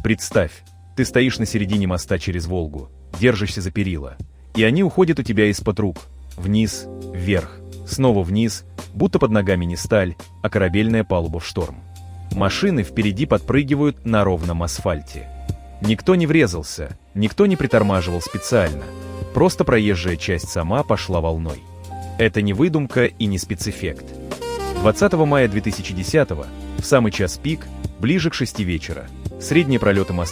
Представь, ты стоишь на середине моста через Волгу, держишься за перила, и они уходят у тебя из-под рук, вниз, вверх, снова вниз, будто под ногами не сталь, а корабельная палуба в шторм. Машины впереди подпрыгивают на ровном асфальте. Никто не врезался, никто не притормаживал специально, просто проезжая часть сама пошла волной. Это не выдумка и не спецэффект. 20 мая 2010-го, в самый час пик, ближе к 6 вечера, средние пролеты моста